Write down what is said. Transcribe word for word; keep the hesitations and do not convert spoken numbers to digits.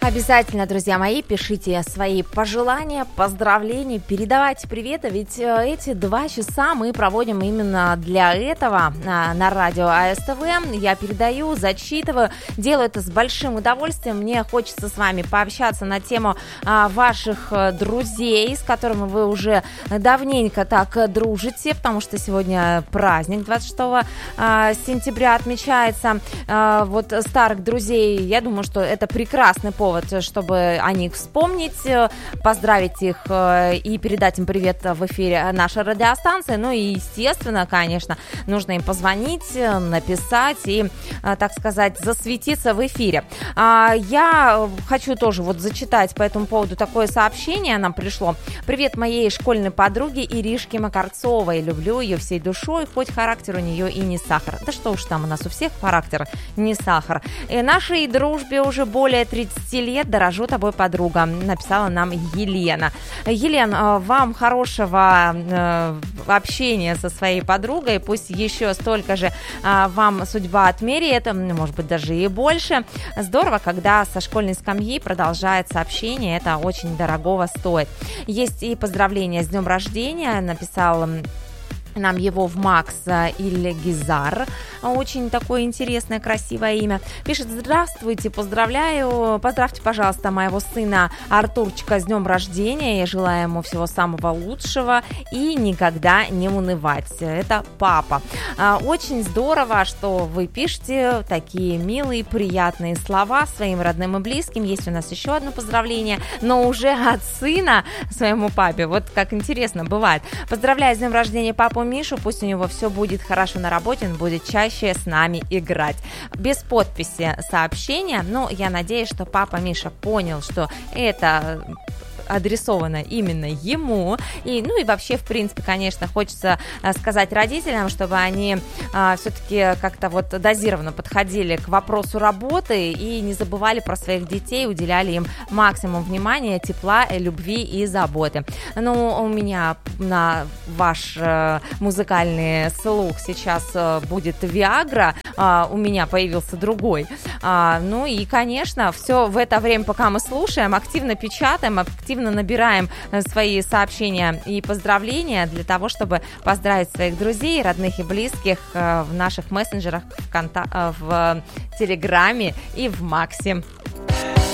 Обязательно, друзья мои, пишите свои пожелания, поздравления, передавайте приветы, ведь эти два часа мы проводим именно для этого на, на радио АСТВ. Я передаю, зачитываю, делаю это с большим удовольствием. Мне хочется с вами пообщаться на тему а, ваших друзей, с которыми вы уже давненько так дружите, потому что сегодня праздник двадцать шестого сентября отмечается. А, вот старых друзей, я думаю, что это прекрасный повод, чтобы о них вспомнить, поздравить их и передать им привет в эфире нашей радиостанции. Ну и, естественно, конечно, нужно им позвонить, написать и, так сказать, засветиться в эфире. Я хочу тоже вот зачитать по этому поводу такое сообщение, нам пришло. Привет моей школьной подруге Иришке Макарцовой. Люблю ее всей душой, хоть характер у нее и не сахар. Да что уж там, у нас у всех характер не сахар. И нашей дружбе уже более тридцати лет, дорожу тобой, подруга, написала нам Елена. Елена, вам хорошего э, общения со своей подругой, пусть еще столько же э, вам судьба отмеряет, может быть, даже и больше. Здорово, когда со школьной скамьи продолжается общение, это очень дорогого стоит. Есть и поздравления с днем рождения, написал нам его в Макс Ильгизар. Очень такое интересное, красивое имя. Пишет: здравствуйте, поздравляю. Поздравьте, пожалуйста, моего сына Артурчика с днем рождения. Я желаю ему всего самого лучшего и никогда не унывать. Это папа. Очень здорово, что вы пишете такие милые, приятные слова своим родным и близким. Есть у нас еще одно поздравление, но уже от сына своему папе. Вот как интересно бывает. Поздравляю с днем рождения папу Мишу, пусть у него все будет хорошо на работе, он будет чаще с нами играть. Без подписи сообщения, но я надеюсь, что папа Миша понял, что это адресовано именно ему. И, ну и вообще, в принципе, конечно, хочется сказать родителям, чтобы они а, все-таки как-то вот дозированно подходили к вопросу работы и не забывали про своих детей, уделяли им максимум внимания, тепла, любви и заботы. Ну, у меня на ваш э, музыкальный слух сейчас э, будет Виагра, э, у меня появился другой. А, ну и, конечно, все в это время, пока мы слушаем, активно печатаем, активно набираем свои сообщения и поздравления для того, чтобы поздравить своих друзей, родных и близких в наших мессенджерах, в, конта- в Телеграме и в Максе.